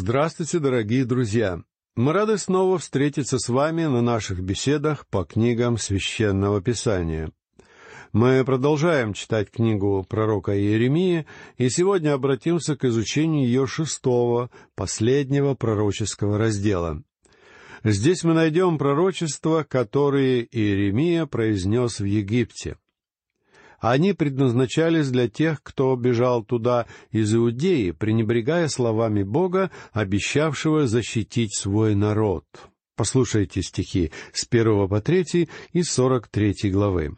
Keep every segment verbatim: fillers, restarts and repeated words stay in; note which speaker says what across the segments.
Speaker 1: Здравствуйте, дорогие друзья! Мы рады снова встретиться с вами на наших беседах по книгам Священного Писания. Мы продолжаем читать книгу пророка Иеремии, и сегодня обратимся к изучению ее шестого, последнего пророческого раздела. Здесь мы найдем пророчества, которые Иеремия произнес в Египте. Они предназначались для тех, кто бежал туда из Иудеи, пренебрегая словами Бога, обещавшего защитить свой народ. Послушайте стихи с первого по третий и сорок третьей главы.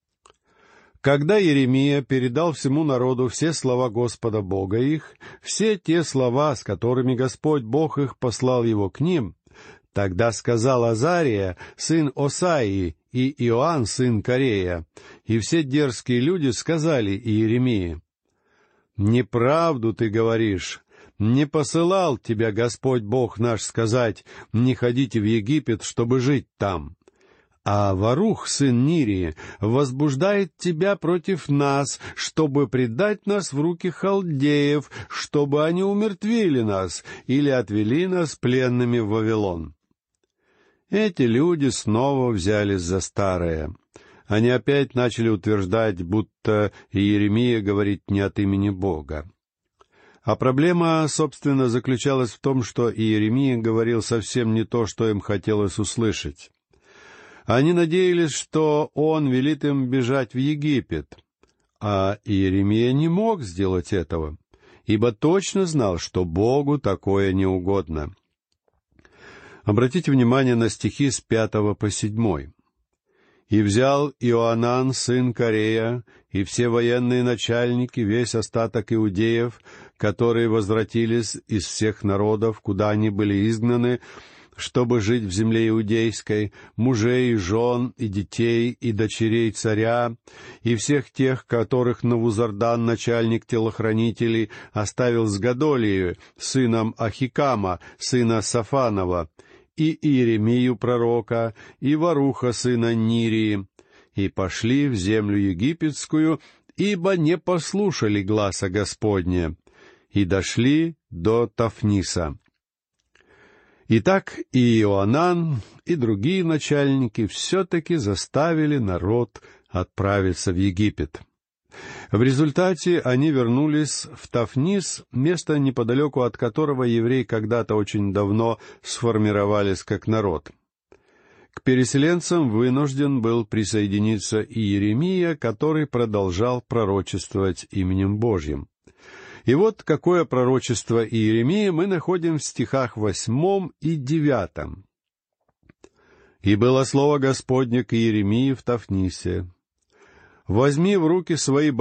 Speaker 1: «Когда Иеремия передал всему народу все слова Господа Бога их, все те слова, с которыми Господь Бог их послал его к ним, тогда сказал Азария, сын Осаии, и Иоанн, сын Карея, и все дерзкие люди сказали Иеремии: «Неправду ты говоришь, не посылал тебя Господь Бог наш сказать: не ходите в Египет, чтобы жить там. А Варух, сын Нирии, возбуждает тебя против нас, чтобы предать нас в руки халдеев, чтобы они умертвили нас или отвели нас пленными в Вавилон». Эти люди снова взялись за старое. Они опять начали утверждать, будто Иеремия говорит не от имени Бога. А проблема, собственно, заключалась в том, что Иеремия говорил совсем не то, что им хотелось услышать. Они надеялись, что он велит им бежать в Египет, а Иеремия не мог сделать этого, ибо точно знал, что Богу такое не угодно. Обратите внимание на стихи с пятого по седьмой. «И взял Иоанан, сын Карея, и все военные начальники, весь остаток иудеев, которые возвратились из всех народов, куда они были изгнаны, чтобы жить в земле иудейской, мужей, и жен, и детей, и дочерей царя, и всех тех, которых Навузардан, начальник телохранителей, оставил с Годолией, сыном Ахикама, сына Сафанова, и Иеремию пророка, и Варуха, сына Нирии, и пошли в землю египетскую, ибо не послушали гласа Господня, и дошли до Тафниса. Итак, и Иоанан, и другие начальники все-таки заставили народ отправиться в Египет. В результате они вернулись в Тафнис, место, неподалеку от которого евреи когда-то очень давно сформировались как народ. К переселенцам вынужден был присоединиться и Иеремия, который продолжал пророчествовать именем Божьим. И вот какое пророчество Иеремии мы находим в стихах восьмом и девятом. «И было слово Господне к Иеремии в Тафнисе: возьми в руки свои